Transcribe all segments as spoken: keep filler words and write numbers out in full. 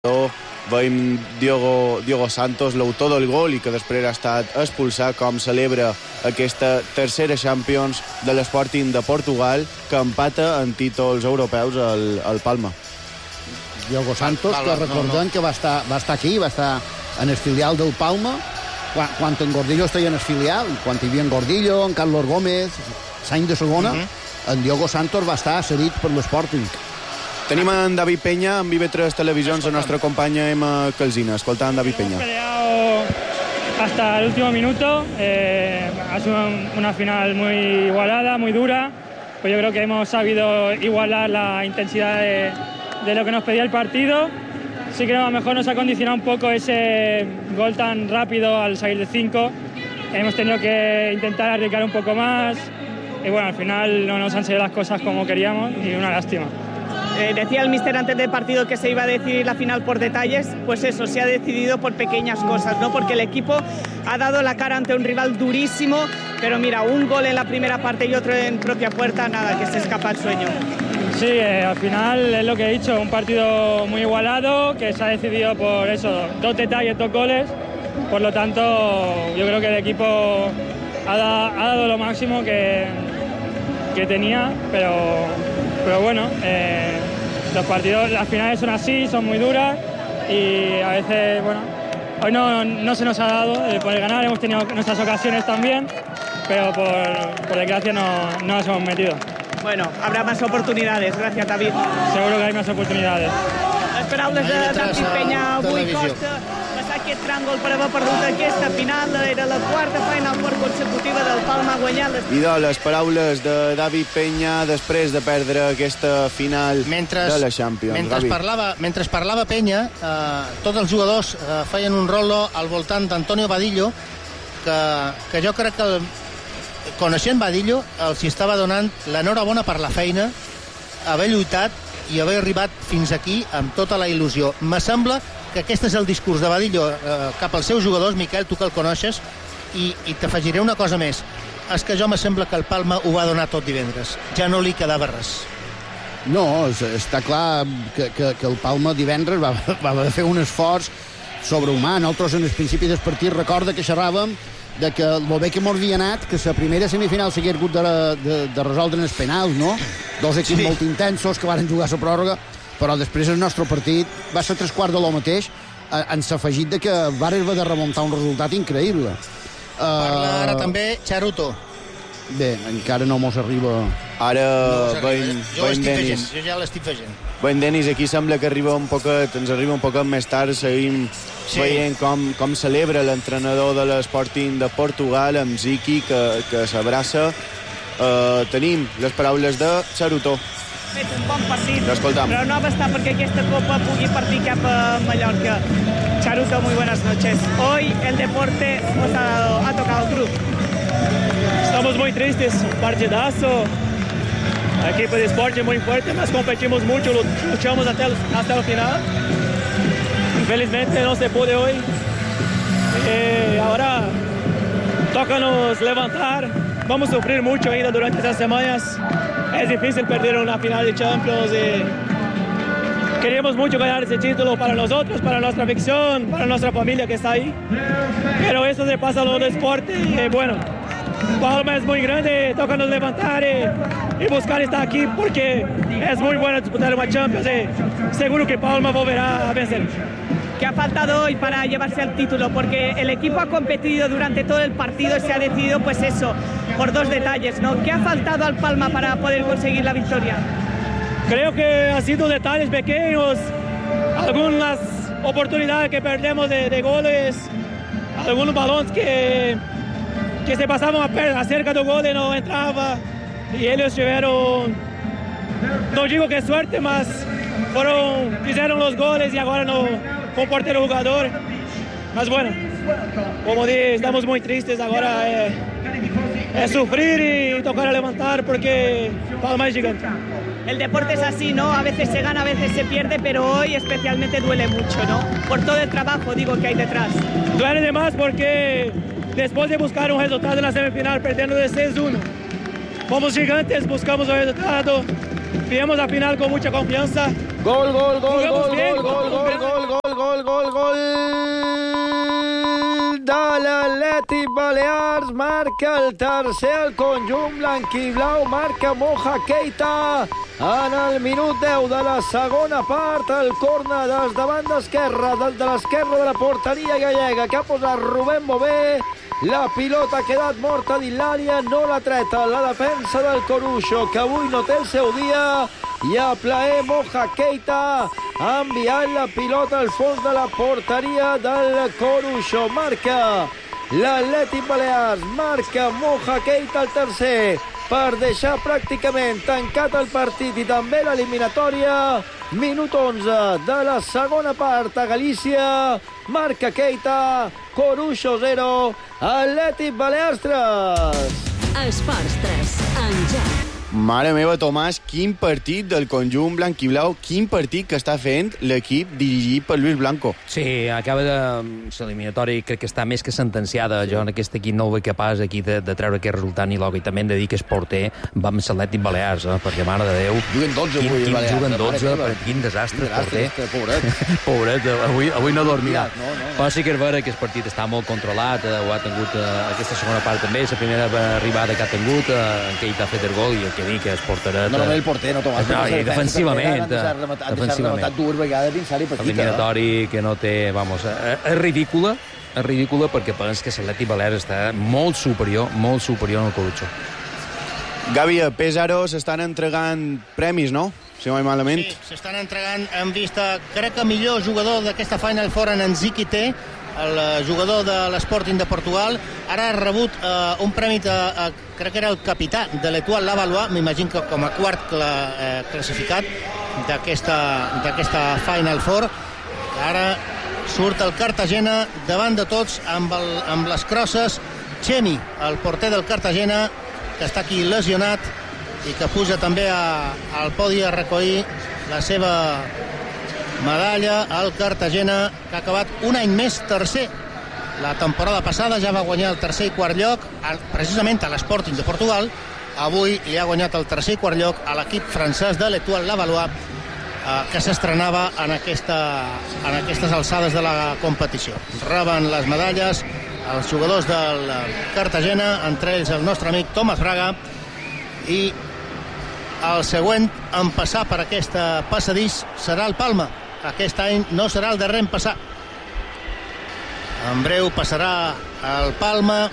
Veiem Diogo, Diogo Santos, l'autor del gol i que després ha estat expulsat, com celebra aquesta tercera Champions de l'Sporting de Portugal, que empata en títols europeus al, al Palma. Diogo Santos, Val, que val, recordem no, no. que va estar, va estar aquí, va estar en el filial del Palma, quan, quan en Gordillo estaria en el filial, quan hi havia en Gordillo, en Carlos Gómez, l'any de segona, uh -huh. en Diogo Santos va estar cedit per l'Sporting. Tenim en David Peña, en Vive tres Televisions, la nostra companya Emma Calzina. Escolta, en David Peña. Hemos peleado hasta el último minuto. Eh, ha sido una final muy igualada, muy dura. Pues yo creo que hemos sabido igualar la intensidad de, de lo que nos pedía el partido. Sí que a lo mejor nos ha condicionado un poco ese gol tan rápido al salir de cinco. Hemos tenido que intentar arriesgar un poco más. Y bueno, al final no nos han salido las cosas como queríamos y una lástima. Eh, decía el míster antes del partido que se iba a decidir la final por detalles, pues eso, se ha decidido por pequeñas cosas, ¿no? Porque el equipo ha dado la cara ante un rival durísimo, pero mira, un gol en la primera parte y otro en propia puerta, nada, que se escapa el sueño. Sí, eh, al final es lo que he dicho, un partido muy igualado, que se ha decidido por eso, dos detalles, dos goles, por lo tanto yo creo que el equipo ha, da, ha dado lo máximo que, que tenía, pero... Pero bueno, eh, los partidos, las finales son así, son muy duras y a veces, bueno, hoy no, no se nos ha dado el poder ganar, hemos tenido nuestras ocasiones también, pero por, por desgracia no, no nos hemos metido. Bueno, habrá más oportunidades, gracias David. Seguro que hay más oportunidades. Les paraules de David Peña avui costa passar aquest tràngol per haver perdut aquesta final. Era la quarta final consecutiva del Palma guanyant. I de les paraules de David Peña després de perdre aquesta final mentre, de la Champions. Mentre parlava, mentre parlava Peña, eh, tots els jugadors eh, feien un rolo al voltant d'Antonio Badillo, que, que jo crec que el, coneixent Badillo els estava donant l'enhorabona per la feina, haver lluitat i haver arribat fins aquí amb tota la il·lusió. Me sembla que aquest és el discurs de Badillo eh, cap als seus jugadors. Miquel, tu que el coneixes, i, i t'afegiré una cosa més. És que jo me sembla que el Palma ho va donar tot divendres. Ja no li quedava res. No, està clar que, que, que el Palma divendres va, va haver de fer un esforç sobrehumà. Nosaltres en el principi del partit recorda que xerràvem de que el bé que mos havia anat, que la primera semifinal s'hagués hagut de, de, de resoldre en els penals, no? Dos equips sí. molt intensos que van jugar a la pròrroga, però després el nostre partit va ser tres quarts de lo mateix, en s'afegit de que va haver de remuntar un resultat increïble. Parla uh, ara també Charuto. Bé, encara no mos arriba... Ara no veiem Denis. Jo ja l'estic fegent. Veiem Denis, aquí sembla que arriba un poquet, ens arriba un poquet més tard, seguim sí. veient com, com celebra l'entrenador de l'Sporting de Portugal, amb Ziki, que, que s'abraça. Uh, tenim les paraules de Charuto. Fet un bon partit, L'escoltam. però no va estar perquè aquesta copa pugui partir cap a Mallorca. Charuto, muy buenas noches. Hoy el deporte os ha, dado, ha tocado cruz. Estamos muy tristes, un partidazo. La equipa de Sport es muy fuerte, mas competimos mucho, luchamos hasta el, hasta el final. Infelizmente no se puede hoy. Y ahora tócanos levantar. Vamos a sufrir mucho ainda durante estas semanas. Es difícil perder una final de Champions y queremos mucho ganar ese título para nosotros, para nuestra afición, para nuestra familia que está ahí. Pero eso se pasa a lo del deporte y bueno, Palma es muy grande, tócanos levantar y, y buscar estar aquí porque es muy bueno disputar una Champions y seguro que Palma volverá a vencer. ¿Qué ha faltado hoy para llevarse al título? Porque el equipo ha competido durante todo el partido y se ha decidido, pues eso, por dos detalles, ¿no? ¿Qué ha faltado al Palma para poder conseguir la victoria? Creo que han sido detalles pequeños, algunas oportunidades que perdemos de, de goles, algunos balones que, que se pasaban acerca del gol y no entraba, y ellos tuvieron, no digo que suerte, mas fueron, hicieron los goles y ahora no con portero jugador. Mas bueno, como dije, estamos muy tristes ahora. Eh, es sufrir y tocar a levantar porque Palma es gigante. El deporte es así, ¿no? A veces se gana, a veces se pierde, pero hoy especialmente duele mucho, ¿no? Por todo el trabajo, digo, que hay detrás. Duele de más porque después de buscar un resultado en la semifinal, perdiendo de seis uno, somos gigantes, buscamos un resultado, viemos la final con mucha confianza Gol, gol, gol, Jugamos gol, bien. gol, gol, gol, gol, gol, gol, gol, gol de l'Atlètic Balears. Marca el tercer el conjunt blanquiblau, marca Moja Keita en el minut deu de la segona part. El corna des de banda esquerra, de, de l'esquerra de la porteria gallega, que ha posat Rubén Bové. La pilota ha quedat morta dins l'àrea, no l'ha treta la defensa del Coruixo, que avui no té el seu dia, i a plaer Moja Keita ha enviat la pilota al fons de la porteria del Coruixo. Marca l'Atlètic Balears, marca Moja Keita el tercer, per deixar pràcticament tancat el partit i també l'eliminatòria. Minut onze de la segona part a Galícia. Marca Keita, Coruixo zero, Atlètic Balears tres. Esports tres, en joc. Mare meva, Tomàs, quin partit del conjunt blanquiblau, quin partit que està fent l'equip dirigit per Luis Blanco. Sí, acaba de... L'eliminatori crec que està més que sentenciada. Jo en aquest equip no ho veig capaç aquí de, de treure aquest resultat ni l'oga. I també hem de dir que és porter va amb l'Atlètic Balears, eh? Perquè, mare de Déu... Juguen dotze avui, quin, Balears. Juguen dotze, Mare, quin desastre, quin desastre, porter. pobret. Pobret, avui, avui no dormirà. No, no, no. Però sí que és vera que el partit està molt controlat, eh, ho ha tingut eh, aquesta segona part també, la primera arribada que ha tingut, eh, en què hi ha fet el gol, i el que dic, és porteret. No, no, el porter, no, Tomàs. No, i defensivament. Han deixat rematat dues vegades dins l'àrea petita. Eliminatori que no té... Vamos, és ridícula, és ridícula perquè penso que l'Atlètic Balears està molt superior, molt superior al Coruixo. Gavi, a Pesaro s'estan entregant premis, no? Si no hi malament. Sí, s'estan entregant, hem vist, crec que millor jugador d'aquesta Final Four en Nziki Té, el jugador de l'Sporting de Portugal. Ara ha rebut uh, un premi de, uh, crec que era el capità de l'Etoile Lavallois, m'imagino que com a quart cla, uh, classificat d'aquesta Final Four. Ara surt el Cartagena davant de tots amb, el, amb les crosses. Chemi, el porter del Cartagena, que està aquí lesionat i que puja també a, al podi a recollir la seva medalla. El Cartagena, que ha acabat un any més tercer. La temporada passada ja va guanyar el tercer i quart lloc, precisament a l'Sporting de Portugal. Avui li ha guanyat el tercer i quart lloc a l'equip francès de l'Etoile Lavallois, eh, que s'estrenava en, aquesta, en aquestes alçades de la competició. Reben les medalles els jugadors del Cartagena, entre ells el nostre amic Tomàs Fraga, i el següent en passar per aquest passadís serà el Palma. Aquest any no serà el darrer en passar. En breu passarà el Palma.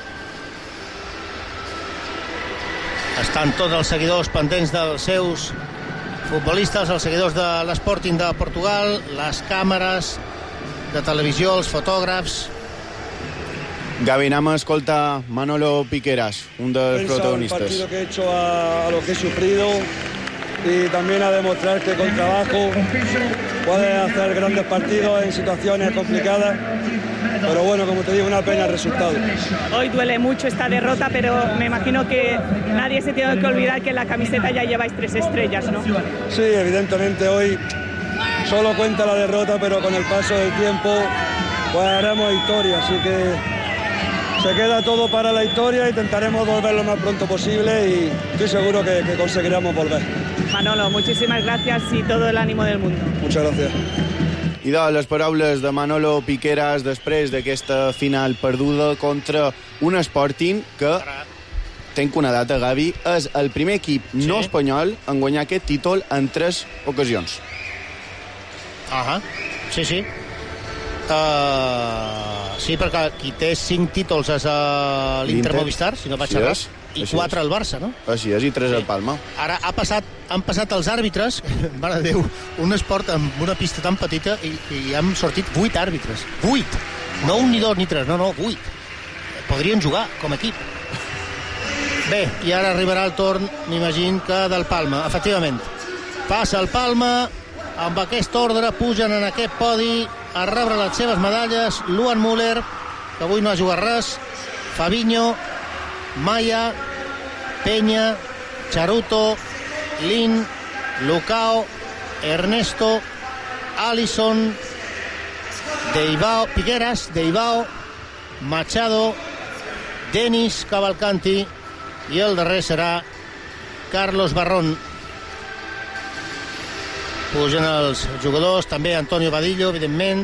Estan tots els seguidors pendents dels seus futbolistes, els seguidors de l'Sporting de Portugal, les càmeres de televisió, els fotògrafs. Gavi, anem a escoltar Manolo Piqueras, un dels protagonistas. El partido que he hecho a, a lo que he sufrido y también a demostrar que con trabajo puedes hacer grandes partidos en situaciones complicadas. Pero bueno, como te digo, una pena el resultado. Hoy duele mucho esta derrota, pero me imagino que nadie se tiene que olvidar que en la camiseta ya lleváis tres estrellas, ¿no? Sí, evidentemente hoy solo cuenta la derrota, pero con el paso del tiempo pues haremos historia, así que se queda todo para la historia. Intentaremos volver lo más pronto posible y estoy seguro que, que conseguiremos volver. Manolo, muchísimas gracias y todo el ánimo del mundo. Muchas gracias. I de les paraules de Manolo Piqueras després d'aquesta final perduda contra un Sporting que, tenc una data, Gavi, és el primer equip sí. no espanyol en guanyar aquest títol en tres ocasions. Ahà, sí, sí. Uh, sí, perquè qui té cinc títols és uh, l'Inter Movistar, si no vaig errar, i quatre al Barça, no? Així és, i tres al Palma. Ara ha passat, han passat els àrbitres, mare de Déu, un esport amb una pista tan petita i, i han sortit vuit àrbitres. Vuit! No un ni dos ni tres, no, no, vuit. Podrien jugar com a equip. Bé, i ara arribarà el torn, m'imagino, que del Palma, efectivament. Passa el Palma, amb aquest ordre pugen en aquest podi a rebre les seves medalles Luan Müller, que avui no ha jugat res, Fabinho, Maya, Peña, Charuto, Lin, Lucao, Ernesto, Alisson, Deibao, Piqueras, Deibao, Machado, Denis Cavalcanti, i el darrer serà Carlos Barrón. Pugen els jugadors, també Antonio Vadillo, evidentment.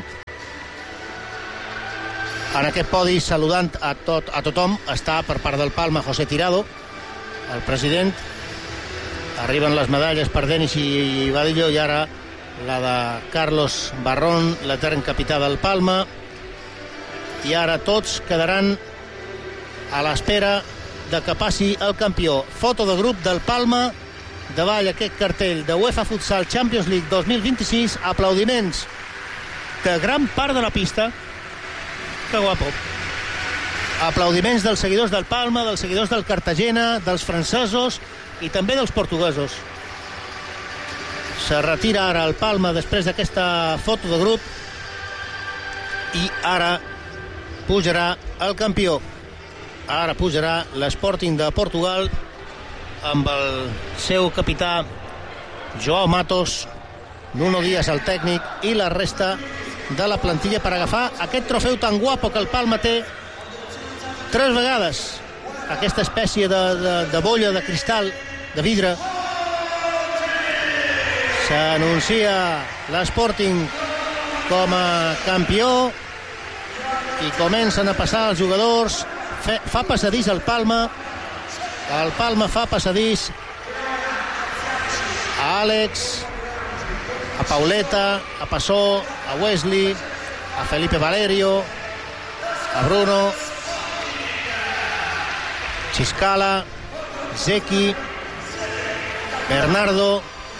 En aquest podi, saludant a, tot, a tothom, està per part del Palma José Tirado, el president. Arriben les medalles per Denis i Vadillo i ara la de Carlos Barrón, l'etern capità del Palma. I ara tots quedaran a l'espera de que passi el campió. Foto de grup del Palma davall aquest cartell de UEFA Futsal Champions League dos mil vint-i-sis. Aplaudiments de gran part de la pista. Que guapo. Aplaudiments dels seguidors del Palma, dels seguidors del Cartagena, dels francesos i també dels portuguesos. Se retira ara el Palma després d'aquesta foto de grup i ara pujarà el campió. Ara pujarà l'Sporting de Portugal amb el seu capità Joao Matos, Nuno Díaz el tècnic i la resta de la plantilla per agafar aquest trofeu tan guapo que el Palma té tres vegades. Aquesta espècie de, de, de bolla de cristal, de vidre. S'anuncia l'Sporting com a campió i comencen a passar els jugadors. Fe, fa passadís el Palma. El Palma fa passadís a Àlex, a Pauleta, a Passó, a Wesley, a Felipe Valerio, a Bruno, Xiscala, Zeki, Bernardo.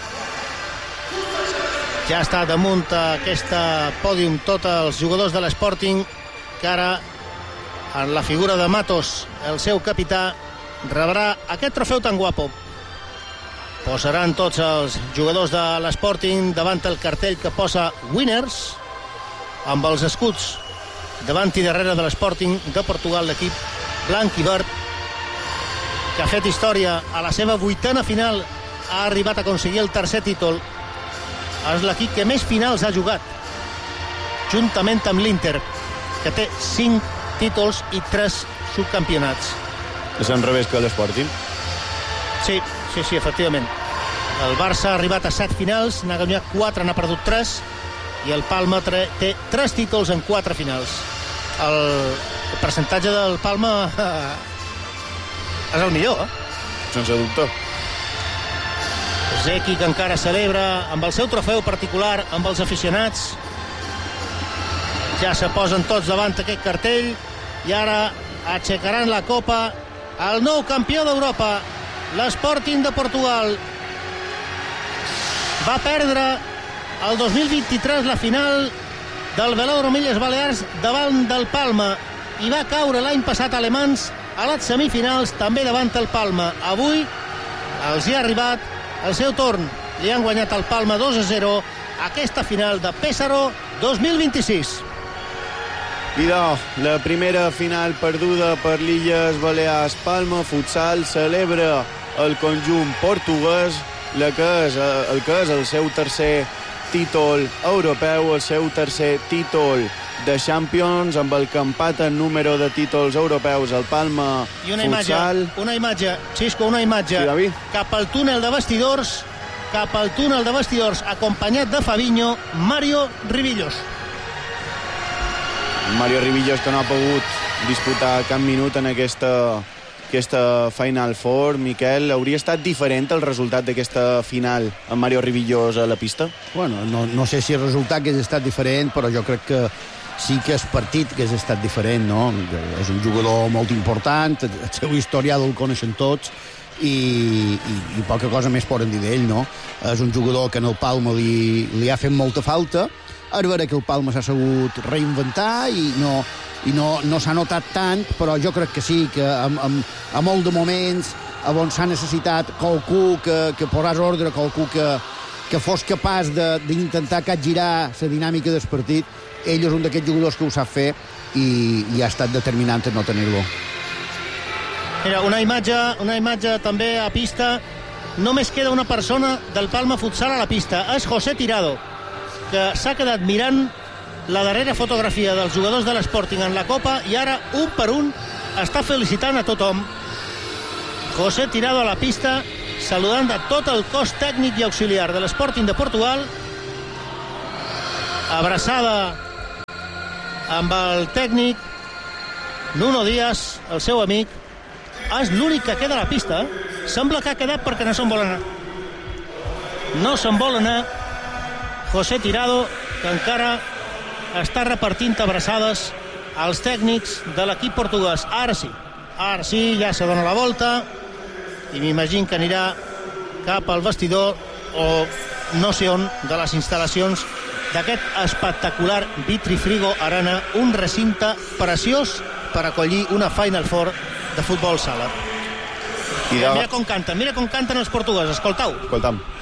Ja està damunt aquesta pòdium tots els jugadors de l'Sporting, que ara, en la figura de Matos, el seu capità, rebrà aquest trofeu tan guapo. Posaran tots els jugadors de l'Sporting davant el cartell que posa Winners, amb els escuts davant i darrere de l'Sporting de Portugal, l'equip blanc i verd, que ha fet història a la seva vuitena final, ha arribat a aconseguir el tercer títol. És l'equip que més finals ha jugat, juntament amb l'Inter, que té cinc títols i tres subcampionats. És al revés que l'Sporting? Sí, sí, sí, efectivament. El Barça ha arribat a set finals, n'ha guanyat quatre, n'ha perdut tres, i el Palma té tres títols en quatre finals. El percentatge del Palma és el millor, eh? Sense dubte. Zeki, que encara celebra amb el seu trofeu particular, amb els aficionats. Ja se posen tots davant aquest cartell i ara aixecaran la copa el nou campió d'Europa, l'Sporting de Portugal. Va perdre el dos mil vint-i-tres la final del Velòdrom Illes Balears davant del Palma i va caure l'any passat a Alemans a les semifinals també davant el Palma. Avui els hi ha arribat el seu torn. Li han guanyat al Palma dos a zero aquesta final de Pésaro dos mil vint-i-sis. Idò, la primera final perduda per l'Illes Balears. Palma Futsal celebra el conjunt portuguès la que és, el que és el seu tercer títol europeu, el seu tercer títol de Champions, amb el que empata en número de títols europeus el Palma I una Futsal. Imatge, una imatge, Xisco, una imatge sí, David? Cap al túnel de vestidors, cap al túnel de vestidors, acompanyat de Fabinho, Mario Ribillos. Mario Ribillos, que no ha pogut disputar cap minut en aquesta, aquesta Final Four. Miquel, hauria estat diferent el resultat d'aquesta final amb Mario Ribillos a la pista? Bueno, no, no sé si el resultat hagués estat diferent, però jo crec que sí que el partit hagués estat diferent, no? És un jugador molt important, el seu historial el coneixen tots, i, i, i poca cosa més poden dir d'ell, no? És un jugador que en el Palma li, li ha fet molta falta. És vera que el Palma s'ha sabut reinventar i no, i no, no s'ha notat tant, però jo crec que sí, que amb, amb, a molt de moments on s'ha necessitat qualcú que, que posés ordre, qualcú que, que fos capaç d'intentar capgirar la dinàmica del partit, ell és un d'aquests jugadors que ho sap fer i, i ha estat determinant en no tenir-lo. Mira, una imatge, una imatge també a pista. Només queda una persona del Palma Futsal a la pista. És José Tirado, que s'ha quedat mirant la darrera fotografia dels jugadors de l'Sporting en la Copa i ara, un per un, està felicitant a tothom. José Tirado a la pista, saludant a tot el cos tècnic i auxiliar de l'Sporting de Portugal, abraçada amb el tècnic Nuno Díaz, el seu amic. És l'únic que queda a la pista. Sembla que ha quedat perquè no se'n vol anar. No se'n vol anar José Tirado, que encara està repartint abraçades als tècnics de l'equip portuguès. Ara sí, ara sí, ja se dona la volta i m'imagino que anirà cap al vestidor o no sé on de les instal·lacions d'aquest espectacular Vitrifrigo Arena, un recinte preciós per acollir una Final Four de futbol sala. I de... Mira com canten, mira com canten els portuguesos, escoltau. Escoltam.